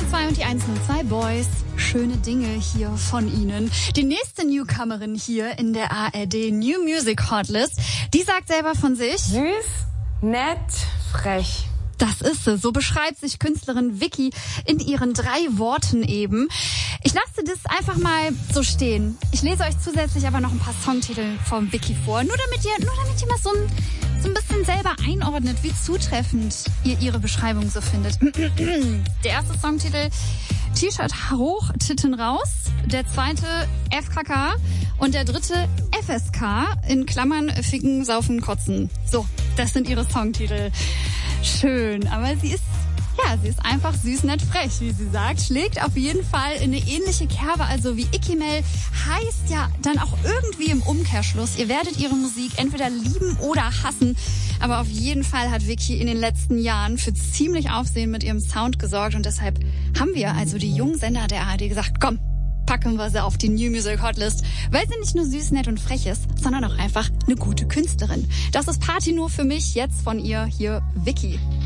102 und die 102 Boys. Schöne Dinge hier von Ihnen. Die nächste Newcomerin hier in der ARD New Music Hotlist, die sagt selber von sich: Süß, nett, frech. Das ist sie. So beschreibt sich Künstlerin Vicky in ihren 3 Worten eben. Ich lasse das einfach mal so stehen. Ich lese euch zusätzlich aber noch ein paar Songtitel von Vicky vor. Nur damit ihr mal so ein bisschen selber einordnet, wie zutreffend ihr ihre Beschreibung so findet. Der erste Songtitel: T-Shirt hoch, Titten raus. Der zweite: FKK. Und der dritte: FSK. In Klammern Ficken, Saufen, Kotzen. So, das sind ihre Songtitel. Schön, aber sie ist einfach süß, nett, frech, wie sie sagt. Schlägt auf jeden Fall in eine ähnliche Kerbe, also wie Ikimel. Heißt ja dann auch irgendwie im Umkehrschluss, ihr werdet ihre Musik entweder lieben oder hassen. Aber auf jeden Fall hat Vicky in den letzten Jahren für ziemlich Aufsehen mit ihrem Sound gesorgt. Und deshalb haben wir, also die jungen Sender der ARD, gesagt, komm, packen wir sie auf die New Music Hotlist, weil sie nicht nur süß, nett und frech ist, sondern auch einfach eine gute Künstlerin. Das ist Party nur für mich, jetzt von ihr hier Vicky.